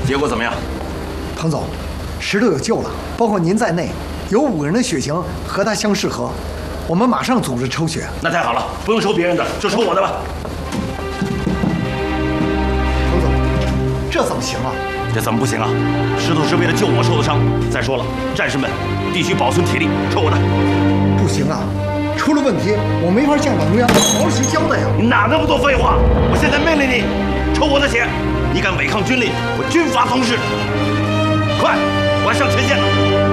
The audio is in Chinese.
结果怎么样？ 滕总，石头有救了，包括您在内，有5个人的血型和他相适合，我们马上组织抽血。 那太好了，不用抽别人的，就抽我的吧。 滕总，这怎么行啊？ 这怎么不行啊？石头是为了救我受的伤。再说了，战士们必须保存体力，抽我的。 不行啊，出了问题，我没法向党中央毛主席交代呀。 你哪那么多废话？我现在命令你，抽我的血！你敢违抗军令，我军法从事！快，我要上前线了。